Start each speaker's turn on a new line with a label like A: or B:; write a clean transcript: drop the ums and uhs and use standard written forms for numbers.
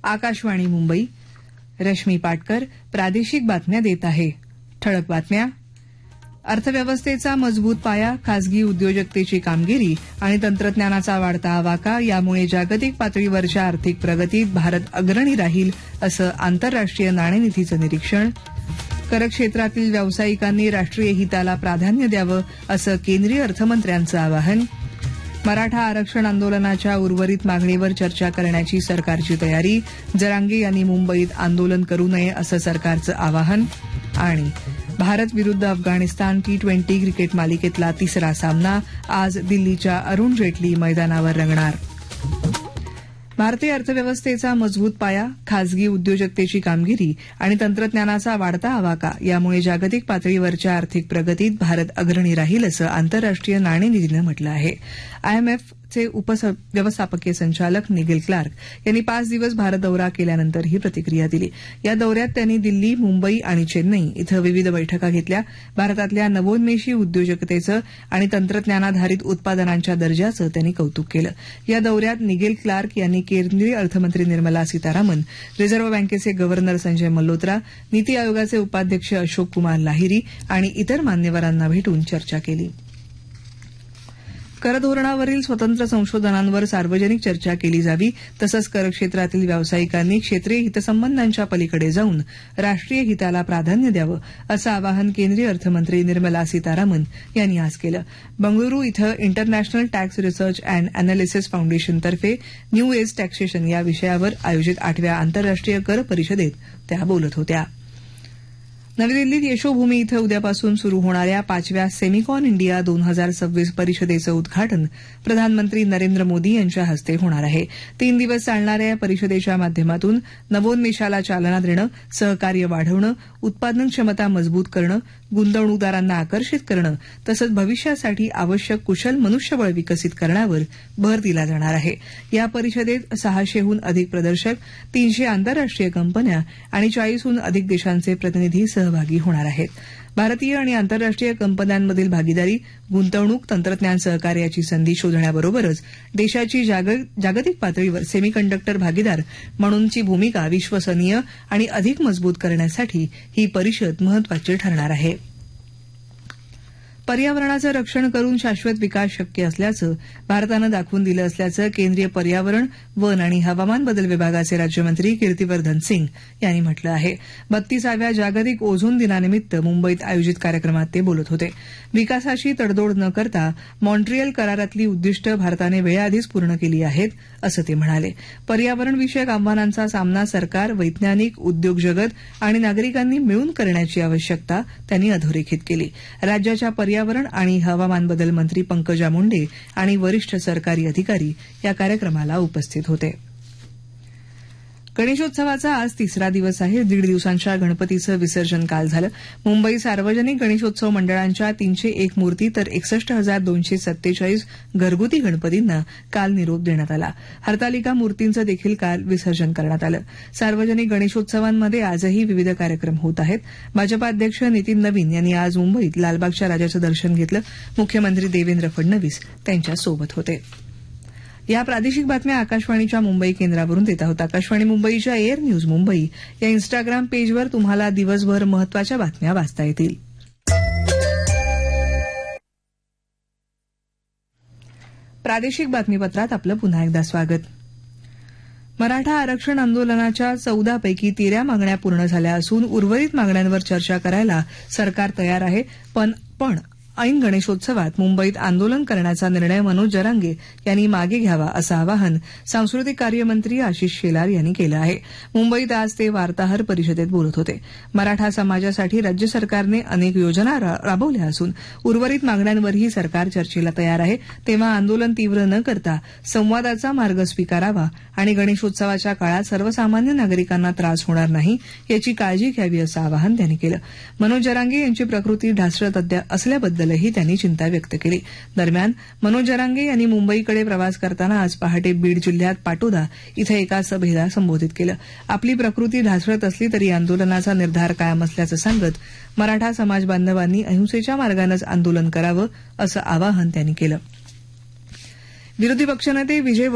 A: आकाशवाणी मुंबई. रश्मी पाटकर प्रादेशिक बातम्या देत आहे. ठळक बातम्या. अर्थव्यवस्थेचा मजबूत पाया, खासगी उद्योजकतेची कामगिरी आणि तंत्रज्ञानाचा वाढता आवाका यामुळे जागतिक पातळीवरच्या आर्थिक प्रगतीत भारत अग्रणी राहील असं आंतरराष्ट्रीय नाणेनिधीचं निरीक्षण. कर क्षेत्रातील व्यावसायिकांनी राष्ट्रीय हिताला प्राधान्य द्यावं असं केंद्रीय अर्थमंत्र्यांचं आवाहन. मराठा आरक्षण आंदोलनाच्या उर्वरित मागणीवर चर्चा करण्याची सरकारची तयारी. जरांगे यांनी मुंबईत आंदोलन करू नये असं सरकारचं आवाहन. आणि भारत विरुद्ध अफगाणिस्तान T20 क्रिकेट मालिकेतला तिसरा सामना आज दिल्लीच्या अरुण जेटली मैदानावर रंगणार. भारतीय अर्थव्यवस्थेचा मजबूत पाया, खासगी उद्योजकतेची कामगिरी आणि तंत्रज्ञानाचा वाढता आवाका यामुळे जागतिक पातळीवरच्या आर्थिक प्रगतीत भारत अग्रणी राहील असं आंतरराष्ट्रीय नाणेनिधीनं म्हटलं आहे. IMFचे उपव्यवस्थापकीय संचालक निगेल क्लार्क यांनी 5 दिवस भारत दौरा केल्यानंतर ही प्रतिक्रिया दिली. या दौऱ्यात त्यांनी दिल्ली, मुंबई आणि चेन्नई इथं विविध बैठका घेतल्या. भारतातल्या नवोन्मेषी उद्योजकतेचं आणि तंत्रज्ञानाधारित उत्पादनांच्या दर्जाचं त्यांनी कौतुक केलं. या दौऱ्यात निगेल क्लार्क यांनी केंद्रीय अर्थमंत्री निर्मला सीतारामन, रिझर्व्ह बँकेचे गव्हर्नर संजय मल्होत्रा, नीती आयोगाचे उपाध्यक्ष अशोक कुमार लाहिरी आणि इतर मान्यवरांना भेटून चर्चा केली. कर धोरणावरील स्वतंत्र संशोधनांवर सार्वजनिक चर्चा केली जावी, तसंच कर क्षेत्रातील व्यावसायिकांनी क्षेत्रीय हितसंबंधांच्या पलीकडे जाऊन राष्ट्रीय हिताला प्राधान्य द्यावं असं आवाहन केंद्रीय अर्थमंत्री निर्मला सीतारामन यांनी आज केलं. बंगळुरू इथं international tax research and analysis फाउंडेशनतर्फे new age taxation या विषयावर आयोजित 8व्या आंतरराष्ट्रीय कर परिषदेत त्या बोलत होत्या. नवी दिल्लीत यशोभूमी इथं उद्यापासून सुरू होणाऱ्या 5व्या सेमिकॉन इंडिया 2026 परिषदेचं उद्घाटन प्रधानमंत्री नरेंद्र मोदी यांच्या हस्ते होणार आहे. 3 दिवस चालणाऱ्या या परिषदेच्या माध्यमातून नवोन्मेषाला चालना देणं, सहकार्य वाढवणं, उत्पादन क्षमता मजबूत करणं, गुंतवणूकदारांना आकर्षित करणं तसंच भविष्यासाठी आवश्यक कुशल मनुष्यबळ विकसित करण्यावर भर दिला जाणार आहे. या परिषदेत 600हून अधिक प्रदर्शक, 300 आंतरराष्ट्रीय कंपन्या आणि 40हून अधिक देशांचे प्रतिनिधी सहभागी होणार आहेत. भारतीय आणि आंतरराष्ट्रीय कंपन्यांमधील भागीदारी, गुंतवणूक, तंत्रज्ञान सहकार्याची संधी शोधण्याबरोबरच देशाची जागतिक पातळीवर सेमीकंडक्टर भागीदार म्हणूनची भूमिका विश्वसनीय आणि अधिक मजबूत करण्यासाठी ही परिषद महत्वाची ठरणार आहे. पर्यावरणाचं रक्षण करून शाश्वत विकास शक्य असल्याचं भारतानं दाखवून दिलं असल्याचं केंद्रीय पर्यावरण, वन आणि हवामान बदल विभागाचे राज्यमंत्री कीर्तिवर्धन सिंग यांनी म्हटलं आहे. 32व्या जागतिक ओझोन दिनानिमित्त मुंबईत आयोजित कार्यक्रमात ते बोलत होते. विकासाची तडजोड न करता मॉन्ट्रियल करारातली उद्दिष्ट भारताने वेळेआधीच पूर्ण केली आहेत असं ते म्हणाले. पर्यावरणविषयक आव्हानांचा सामना सरकार, वैज्ञानिक, उद्योग जगत आणि नागरिकांनी मिळून करण्याची आवश्यकता त्यांनी अधोरेखित केली. राज्याच्या पर्यावरण आणि हवामान बदल मंत्री पंकजा मुंडे आणि वरिष्ठ सरकारी अधिकारी या कार्यक्रमाला उपस्थित होते. गणेशोत्सवाचा आज तिसरा दिवस आहे. 1.5 दिवसांच्या गणपतीचं विसर्जन काल झालं. मुंबई सार्वजनिक गणेशोत्सव मंडळांच्या 301 मूर्ती तर 61,247 घरगुती गणपतींना काल निरोप देण्यात आला. हरतालिका मूर्तींचं देखील काल विसर्जन करण्यात आलं. सार्वजनिक गणेशोत्सवांमध्ये आजही विविध कार्यक्रम होत आहेत. भाजपा अध्यक्ष नितीन नवीन यांनी आज मुंबईत लालबागच्या राजाचं दर्शन घेतलं. मुख्यमंत्री देवेंद्र फडणवीस त्यांच्यासोबत होते. या प्रादेशिक बातम्या आकाशवाणीच्या मुंबई केंद्रावरून देत आहोत. आकाशवाणी मुंबईच्या एअर न्यूज मुंबई या इन्स्टाग्राम पेजवर तुम्हाला दिवसभर महत्वाच्या बातम्या वाचता येतील. प्रादेशिक बातमीपत्रात आपलं पुन्हा एकदा स्वागत. मराठा आरक्षण आंदोलनाच्या 14 पैकी 13 मागण्या पूर्ण झाल्या असून उर्वरित मागण्यांवर चर्चा करायला सरकार तयार आहे. पण ऐन गणेशोत्सवात मुंबईत आंदोलन करण्याचा निर्णय मनोज जरांगे यांनी मागे घ्यावा असं आवाहन सांस्कृतिक कार्यमंत्री आशिष शेलार यांनी केलं आहे. मुंबईत आज ते वार्ताहर परिषदेत बोलत होते. मराठा समाजासाठी राज्य सरकारने अनेक योजना राबवल्या असून उर्वरित मागण्यांवरही सरकार चर्चेला तयार आहे. तेव्हा आंदोलन तीव्र न करता संवादाचा मार्ग स्वीकारावा आणि गणेशोत्सवाच्या काळात सर्वसामान्य नागरिकांना त्रास होणार नाही याची काळजी घ्यावी असं आवाहन त्यांनी केलं. मनोज जरांगे यांची प्रकृती ढासळत असल्याबद्दल त्यांनी चिंता व्यक्त केली. दरम्यान मनोज जरांगे यांनी मुंबईकडे प्रवास करताना आज पहाटे बीड जिल्ह्यात पाटोदा इथं एका सभेला संबोधित केलं. आपली प्रकृती ढासळत असली तरी आंदोलनाचा निर्धार कायम असल्याचं सांगत मराठा समाज बांधवांनी अहिंसेच्या मार्गानंच आंदोलन करावं असं आवाहन त्यांनी केलं. विरोधी पक्षनेते विजय